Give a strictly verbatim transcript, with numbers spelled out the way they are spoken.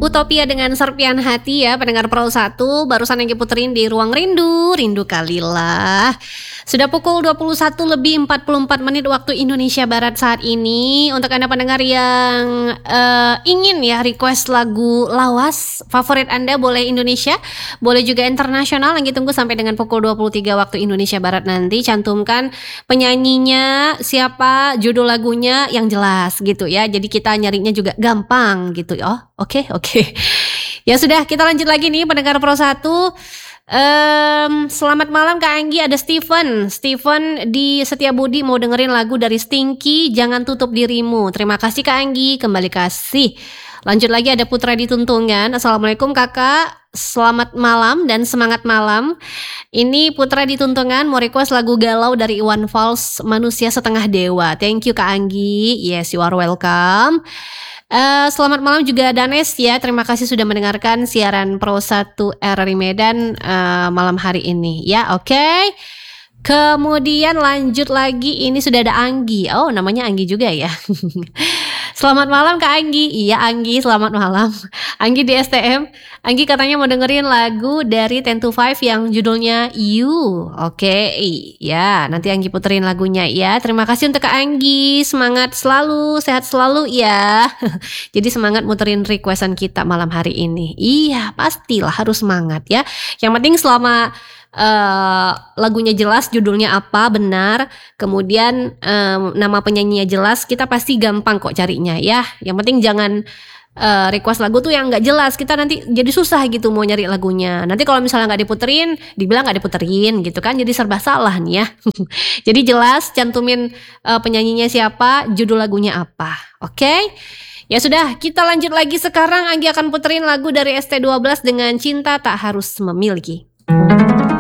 Utopia dengan Serpian Hati ya, pendengar Pro satu, barusan yang diputerin di Ruang Rindu, Rindu Kalilah. Sudah pukul dua puluh satu lebih empat puluh empat menit waktu Indonesia Barat saat ini. Untuk Anda pendengar yang uh, ingin ya request lagu lawas favorit Anda, boleh Indonesia, boleh juga internasional, yang ditunggu sampai dengan pukul dua puluh tiga waktu Indonesia Barat nanti. Cantumkan penyanyinya, siapa, judul lagunya yang jelas gitu ya. Jadi kita nyarinya juga gampang gitu ya. Oh, oke, oke. Oke, ya sudah, kita lanjut lagi nih pendengar Pro satu. Um, selamat malam Kak Anggi, ada Steven. Steven di Setiabudi mau dengerin lagu dari Stinky, Jangan Tutup Dirimu. Terima kasih Kak Anggi, kembali kasih. Lanjut lagi ada Putra di Tuntungan. Assalamualaikum kakak, selamat malam dan semangat malam. Ini Putra di Tuntungan mau request lagu galau dari Iwan Fals, Manusia Setengah Dewa. Thank you Kak Anggi, yes you are welcome. Uh, selamat malam juga Danes ya, terima kasih sudah mendengarkan siaran Pro satu R R I Medan uh, malam hari ini ya, oke okay. Kemudian lanjut lagi, ini sudah ada Anggi, oh namanya Anggi juga ya. Selamat malam Kak Anggi. Iya Anggi, selamat malam. Anggi di S T M. Anggi katanya mau dengerin lagu dari Ten to Five yang judulnya You. Oke, okay. Ya nanti Anggi puterin lagunya ya. Terima kasih untuk Kak Anggi. Semangat selalu, sehat selalu ya. Jadi semangat muterin requestan kita malam hari ini. Iya pastilah harus semangat ya. Yang penting selama Uh, lagunya jelas, judulnya apa benar, kemudian um, nama penyanyinya jelas, kita pasti gampang kok carinya ya. Yang penting jangan uh, request lagu tuh yang nggak jelas, kita nanti jadi susah gitu mau nyari lagunya. Nanti kalau misalnya nggak diputerin, dibilang nggak diputerin gitu kan, jadi serba salah nih ya. Jadi jelas, cantumin uh, penyanyinya siapa, judul lagunya apa, oke? Okay? Ya sudah, kita lanjut lagi sekarang. Anggi akan puterin lagu dari S T dua belas dengan Cinta Tak Harus Memiliki.